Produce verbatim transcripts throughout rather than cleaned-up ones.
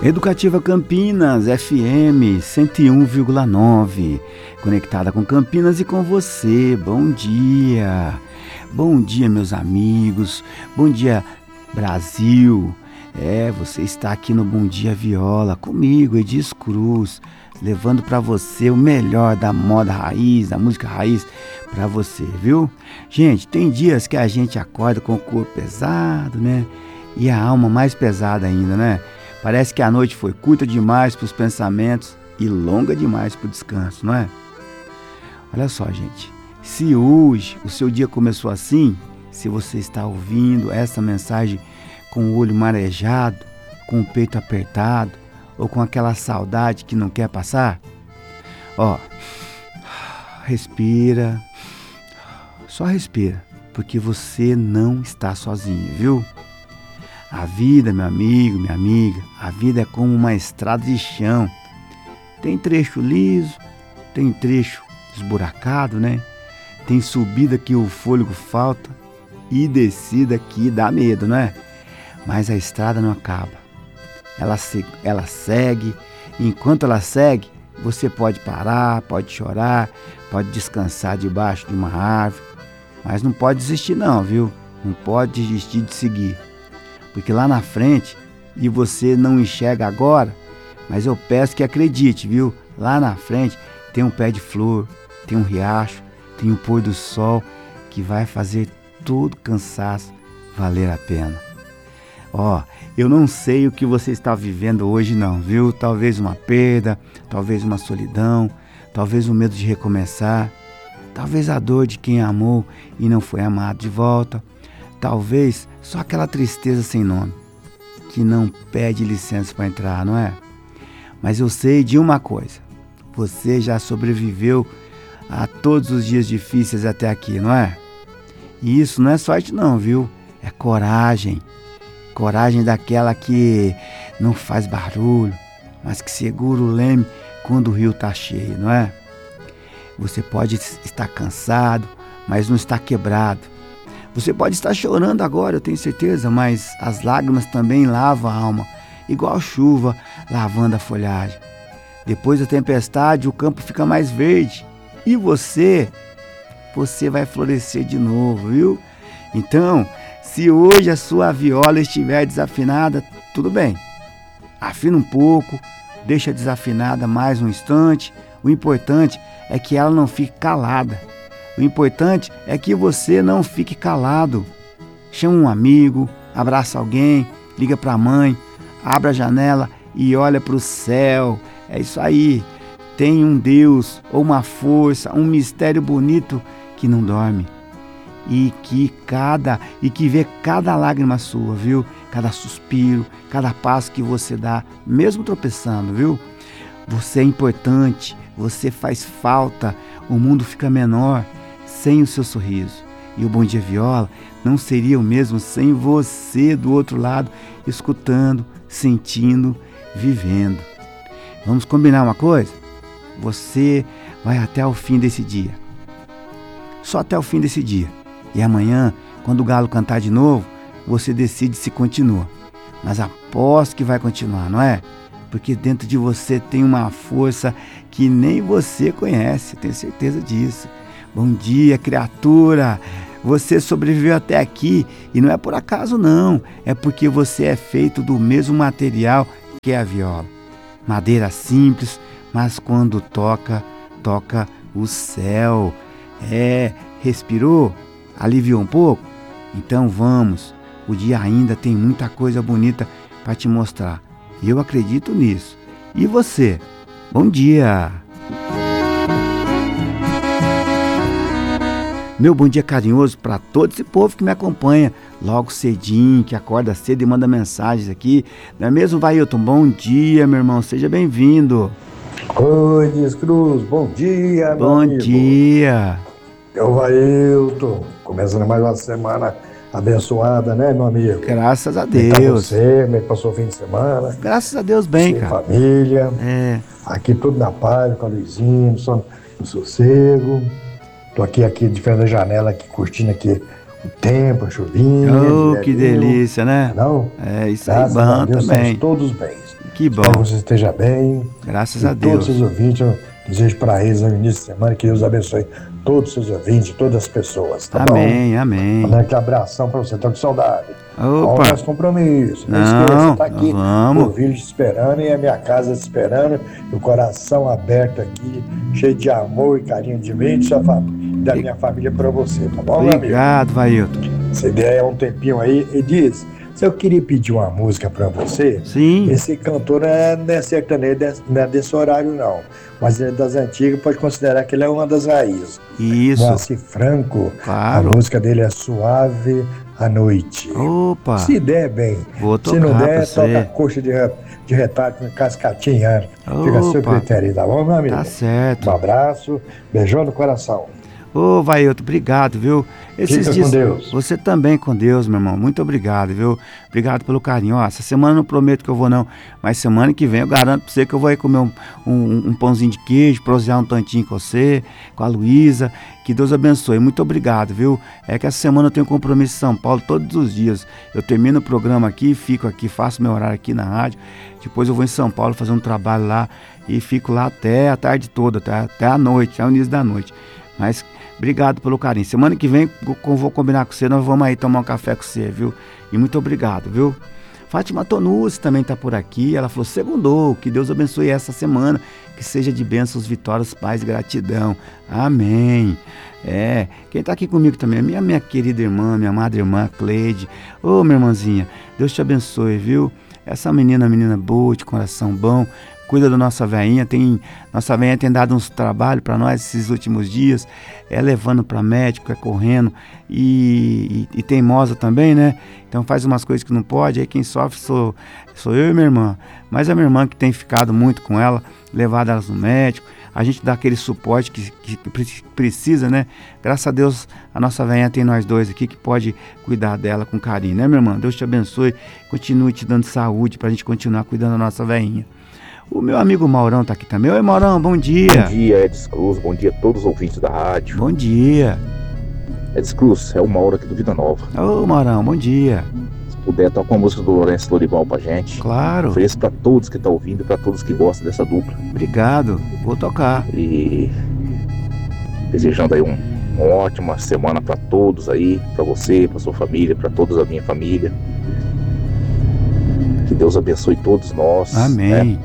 Educativa Campinas, F M cento e um vírgula nove, conectada com Campinas e com você. Bom dia, bom dia meus amigos, bom dia Brasil. É, você está aqui no Bom Dia Viola, comigo, Edis Cruz, levando para você o melhor da moda raiz, da música raiz para você, viu? Gente, tem dias que a gente acorda com o corpo pesado, né? E a alma mais pesada ainda, né? Parece que a noite foi curta demais para os pensamentos e longa demais para o descanso, não é? Olha só, gente, se hoje o seu dia começou assim, se você está ouvindo essa mensagem com o olho marejado, com o peito apertado ou com aquela saudade que não quer passar, ó, respira, só respira, porque você não está sozinho, viu? A vida, meu amigo, minha amiga, a vida é como uma estrada de chão. Tem trecho liso, tem trecho esburacado, né? Tem subida que o fôlego falta e descida que dá medo, não é? Mas a estrada não acaba. Ela, se, ela segue, e enquanto ela segue, você pode parar, pode chorar, pode descansar debaixo de uma árvore, mas não pode desistir não, viu? Não pode desistir de seguir. Porque lá na frente, e você não enxerga agora, mas eu peço que acredite, viu? Lá na frente tem um pé de flor, tem um riacho, tem um pôr do sol que vai fazer todo cansaço valer a pena. Ó, eu não sei o que você está vivendo hoje não, viu? Talvez uma perda, talvez uma solidão, talvez o medo de recomeçar, talvez a dor de quem amou e não foi amado de volta. Talvez só aquela tristeza sem nome, que não pede licença para entrar, não é? Mas eu sei de uma coisa, você já sobreviveu a todos os dias difíceis até aqui, não é? E isso não é sorte não, viu? É coragem, coragem daquela que não faz barulho, mas que segura o leme quando o rio está cheio, não é? Você pode estar cansado, mas não está quebrado. Você pode estar chorando agora, eu tenho certeza, mas as lágrimas também lavam a alma, igual chuva lavando a folhagem. Depois da tempestade, o campo fica mais verde e você, você vai florescer de novo, viu? Então, se hoje a sua viola estiver desafinada, tudo bem. Afina um pouco, deixa desafinada mais um instante. O importante é que ela não fique calada. O importante é que você não fique calado. Chama um amigo, abraça alguém, liga para a mãe, abre a janela e olha para o céu. É isso aí. Tem um Deus ou uma força, um mistério bonito que não dorme. E que cada e que vê cada lágrima sua, viu? Cada suspiro, cada passo que você dá, mesmo tropeçando, viu? Você é importante, você faz falta, o mundo fica menor sem o seu sorriso. E o Bom Dia Viola não seria o mesmo sem você do outro lado, escutando, sentindo, vivendo. Vamos combinar uma coisa? Você vai até o fim desse dia. Só até o fim desse dia. E amanhã, quando o galo cantar de novo, você decide se continua. Mas aposto que vai continuar, não é? Porque dentro de você tem uma força que nem você conhece, tenho certeza disso. Bom dia, criatura! Você sobreviveu até aqui e não é por acaso não, é porque você é feito do mesmo material que a viola. Madeira simples, mas quando toca, toca o céu. É, respirou? Aliviou um pouco? Então vamos, o dia ainda tem muita coisa bonita para te mostrar. E eu acredito nisso. E você? Bom dia! Meu bom dia carinhoso para todo esse povo que me acompanha logo cedinho, que acorda cedo e manda mensagens aqui. Não é mesmo, Vailton? Bom dia, meu irmão. Seja bem-vindo. Oi, Edis Cruz. Bom dia, meu Bom amigo. dia. É o Vailton. Começando mais uma semana abençoada, né, meu amigo? Graças a Como é que tá Deus. você? Como é que passou o fim de semana? Graças a Deus bem, Sem cara. família. É. Aqui tudo na paz, com a Luizinho, só no sossego. Tô aqui, aqui de frente da janela, aqui curtindo aqui tempo, a chuvinha. Oh, que delícia, né? Não? É, isso aí, Graças a bom Deus, também. estamos todos bem. Que bom. Espero que você esteja bem. Graças e a Deus. Todos os ouvintes, eu desejo para eles no início de semana que Deus abençoe todos os seus ouvintes, todas as pessoas, tá amém, bom? amém. Mandando aquele abração para você, tô com saudade. Opa. Olha o nosso compromisso. Não, Não esqueça, você tá aqui, vamos. o filho te esperando e a minha casa te esperando, e o coração aberto aqui, cheio de amor e carinho de mim e de sua família, da minha família para você, tá bom, meu amigo? Obrigado, Vailton. Se der um tempinho aí, e diz, se eu queria pedir uma música para você, sim. Esse cantor não é, não é sertanejo, não é desse horário não, mas ele é das antigas, pode considerar que ele é uma das raízes. Isso. Moacir Franco, claro. A música dele é Suave à Noite. Opa. Se der, bem. Vou tocar. Se não der, toca você. a coxa de, de retalho com cascatinha. Fica a seu critério, tá bom, meu amigo? Tá certo. Um abraço, beijão no coração. Ô, Vailton, obrigado, viu? Esses Fica dias, com Deus. Você também com Deus, meu irmão. Muito obrigado, viu? Obrigado pelo carinho. Ó, essa semana eu não prometo que eu vou, não. Mas semana que vem eu garanto pra você que eu vou aí comer um, um, um pãozinho de queijo, prosear um tantinho com você, com a Luísa. Que Deus abençoe. Muito obrigado, viu? É que essa semana eu tenho compromisso em São Paulo todos os dias. Eu termino o programa aqui, fico aqui, faço meu horário aqui na rádio. Depois eu vou em São Paulo fazer um trabalho lá e fico lá até a tarde toda, até, até a noite, até o início da noite. Mas obrigado pelo carinho. Semana que vem eu vou combinar com você, nós vamos aí tomar um café com você, viu? E muito obrigado, viu? Fátima Tonucci também está por aqui. Ela falou, segundou, que Deus abençoe essa semana, que seja de bênçãos, vitórias, paz e gratidão. Amém. É, quem está aqui comigo também é minha, minha querida irmã, minha amada irmã Cleide. Ô, minha irmãzinha, Deus te abençoe, viu? Essa menina, menina boa, de coração bom, cuida da nossa velhinha, tem, nossa velhinha tem dado uns trabalhos para nós esses últimos dias, é levando para médico, é correndo, e, e, e teimosa também, né? Então faz umas coisas que não pode, aí quem sofre sou, sou eu e minha irmã, mas a minha irmã que tem ficado muito com ela, levado elas no médico, a gente dá aquele suporte que, que precisa, né? Graças a Deus, a nossa velhinha tem nós dois aqui que pode cuidar dela com carinho, né, minha irmã? Deus te abençoe, continue te dando saúde pra gente continuar cuidando da nossa velhinha. O meu amigo Maurão tá aqui também. Oi, Maurão, bom dia. Bom dia, Edson Cruz, bom dia a todos os ouvintes da rádio. Bom dia. Edson Cruz, é o Mauro aqui do Vida Nova. Ô, Maurão, bom dia. Se puder, toca uma música do Lourenço Lorival pra gente. Claro. Ofereço pra todos que estão ouvindo e pra todos que gostam dessa dupla. Obrigado, vou tocar. E desejando aí um, uma ótima semana pra todos aí, pra você, pra sua família, pra todos a minha família. Que Deus abençoe todos nós. Amém. Né?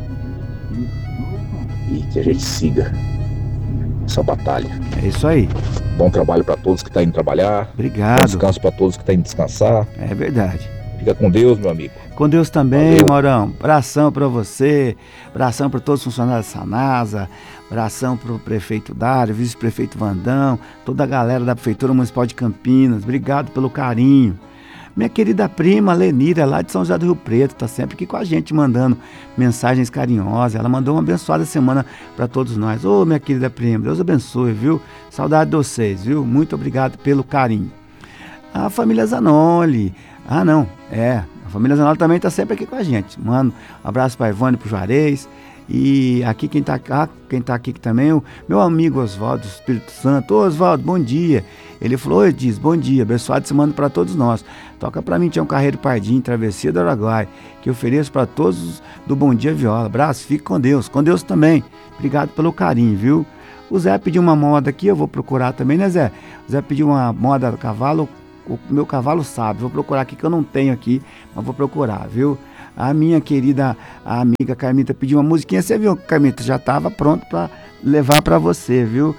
E que a gente siga essa batalha. É isso aí. Bom trabalho para todos que estão indo trabalhar. Obrigado. Bom descanso para todos que estão indo descansar. É verdade. Fica com Deus, meu amigo. Com Deus também, Valeu. Maurão. Abração para você, abração para todos os funcionários da Sanasa, abração para o prefeito Dário, vice-prefeito Vandão, toda a galera da Prefeitura Municipal de Campinas. Obrigado pelo carinho. Minha querida prima Lenira, lá de São José do Rio Preto, está sempre aqui com a gente, mandando mensagens carinhosas. Ela mandou uma abençoada semana para todos nós. Ô, minha querida prima, Deus abençoe, viu? Saudade de vocês, viu? Muito obrigado pelo carinho. A família Zanoli. Ah, não, é. A família Zanoli também está sempre aqui com a gente. Mano, um abraço para Ivone e para o Juarez. E aqui quem está ah, quem tá aqui também, o meu amigo Oswaldo do Espírito Santo. Ô, Oswaldo, bom dia. Ele falou, oi, diz, bom dia, abençoado semana para todos nós. Toca para mim, Tião Carreiro Pardinho, Travessia do Araguai, que eu ofereço para todos do Bom Dia Viola. Abraço, fique com Deus, com Deus também. Obrigado pelo carinho, viu? O Zé pediu uma moda aqui, eu vou procurar também, né, Zé? O Zé pediu uma moda do cavalo, o meu cavalo sabe, vou procurar aqui que eu não tenho aqui, mas vou procurar, viu? A minha querida a amiga Carmita pediu uma musiquinha, você viu, Carmita, já estava pronto para levar para você, viu?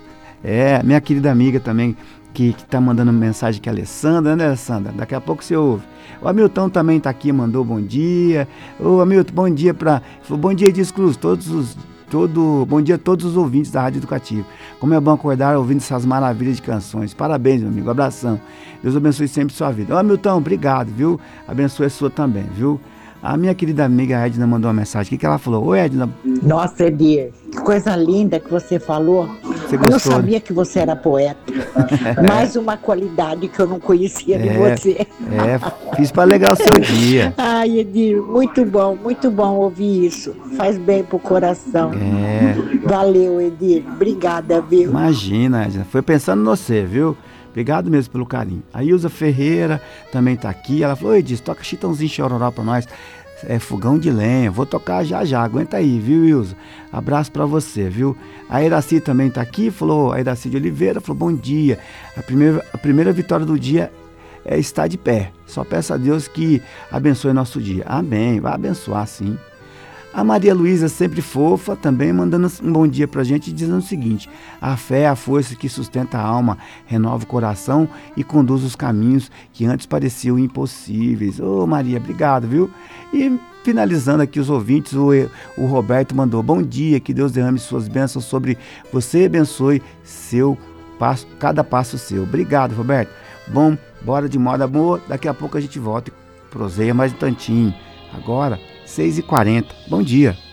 É, minha querida amiga também, que, que tá mandando mensagem, que é a Alessandra, né, Alessandra? Daqui a pouco você ouve. O Hamilton também tá aqui, mandou bom dia. Ô, Hamilton, bom dia para... Bom dia, Dias Cruz, todos os... Todo, bom dia a todos os ouvintes da Rádio Educativa. Como é bom acordar ouvindo essas maravilhas de canções. Parabéns, meu amigo, abração. Deus abençoe sempre sua vida. Ô, Hamilton, obrigado, viu? Abençoe a sua também, viu? A minha querida amiga Edna mandou uma mensagem. O que, que ela falou? Oi, Edna. Nossa, Edir, que coisa linda que você falou. Você eu não gostou, sabia né? que você era poeta. Mais uma qualidade que eu não conhecia de É, você. É, fiz para alegar o seu dia. Ai, Edir, muito bom, muito bom ouvir isso. Faz bem pro coração. É, Valeu, Edir. Obrigada, viu? imagina, Edna. Foi pensando em você, viu? Obrigado mesmo pelo carinho. A Ilza Ferreira também tá aqui. Ela falou: oi, Edson, toca Chitãozinho Chororó pra nós. É fogão de lenha, vou tocar já já, aguenta aí, viu, Ilza? Abraço pra você, viu? A Iraci também tá aqui, falou, a Iraci de Oliveira, falou, bom dia. A primeira, a primeira vitória do dia é estar de pé. Só peço a Deus que abençoe nosso dia. Amém, vai abençoar sim. A Maria Luísa, sempre fofa, também mandando um bom dia pra gente, dizendo o seguinte: a fé é a força que sustenta a alma, renova o coração e conduz os caminhos que antes pareciam impossíveis. Ô Maria, obrigado, viu? E finalizando aqui os ouvintes, o, o Roberto mandou: bom dia, que Deus derrame suas bênçãos sobre você e abençoe seu passo, cada passo seu. Obrigado, Roberto. Bom, bora de moda boa, daqui a pouco a gente volta e proseia mais um tantinho. Agora, seis e quarenta. Bom dia.